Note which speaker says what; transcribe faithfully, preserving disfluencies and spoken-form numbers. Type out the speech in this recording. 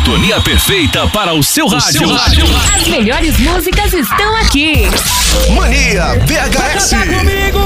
Speaker 1: sintonia perfeita para o seu rádio. Seu rádio.
Speaker 2: As melhores músicas estão aqui.
Speaker 3: Mania V H S.
Speaker 4: Vai cantar comigo!